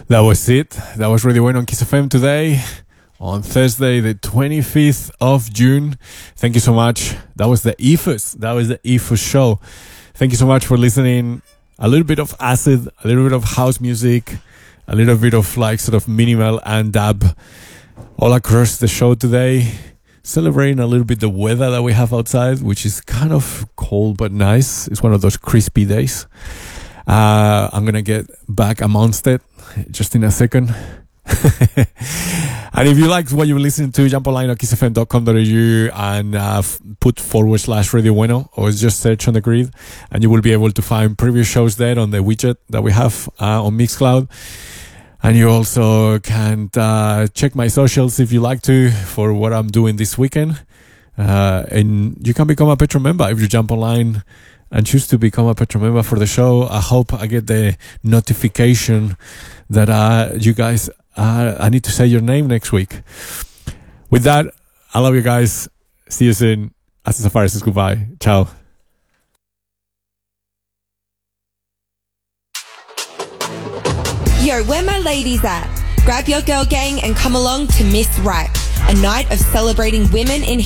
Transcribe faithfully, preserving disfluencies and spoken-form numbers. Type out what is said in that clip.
That was it. That was really bueno on Kiss F M today, on Thursday, the twenty-fifth of June. Thank you so much. That was the E F U S. That was the E F U S show. Thank you so much for listening. A little bit of acid, a little bit of house music, a little bit of like sort of minimal and dub all across the show today. Celebrating a little bit the weather that we have outside, which is kind of cold but nice. It's one of those crispy days. Uh, I'm going to get back amongst it just in a second. And if you liked what you were listening to, jump online at kiss f m dot com dot a u and uh, f- put forward slash Radio Bueno, or just search on the grid, and you will be able to find previous shows there on the widget that we have uh, on Mixcloud. And you also can uh, check my socials if you like to for what I'm doing this weekend. Uh, and you can become a Patreon member if you jump online and choose to become a Patreon member for the show. I hope I get the notification that uh, you guys, uh, I need to say your name next week. With that, I love you guys. See you soon. Hasta Safari says goodbye. Ciao. Yo, where my ladies at? Grab your girl gang and come along to Miss Right, a night of celebrating women in